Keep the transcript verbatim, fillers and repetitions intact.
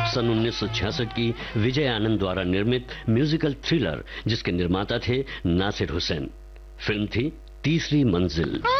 सन उन्नीस सौ छियासठ की विजय आनंद द्वारा निर्मित म्यूजिकल थ्रिलर जिसके निर्माता थे नासिर हुसैन। फिल्म थी तीसरी मंजिल।